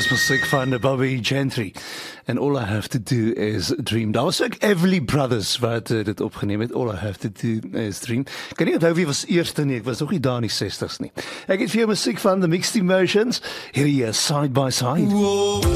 Dis musiek van Bobby Gentry. And All I Have to Do is Dream. Daar was ook Everly Brothers wat dit opgeneem het. All I Have to Do is Dream. Ek kan nie onthou wie was eerste nie. Ek was nog nie daar in die 60s nie. Ek het vir jou musiek van The Mixed Emotions. Hier is Side by Side. Whoa.